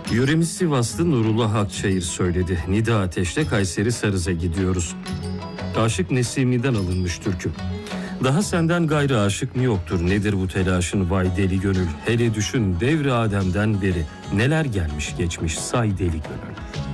Yöremiz Sivaslı Nurullah Akçayır söyledi. Nida Ateş'te Kayseri Sarız'a gidiyoruz. Aşık Nesimi'den alınmış türkü. Daha senden gayrı aşık mı yoktur? Nedir bu telaşın vay deli gönül? Hele düşün devri Adem'den beri neler gelmiş geçmiş say deli gönül.